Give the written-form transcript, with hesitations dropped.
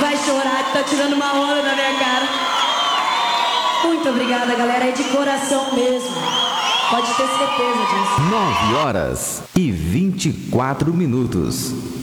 vai chorar, que tá tirando uma onda da minha cara. Muito obrigada, galera, é de coração mesmo. Pode ter certeza disso. 9h24.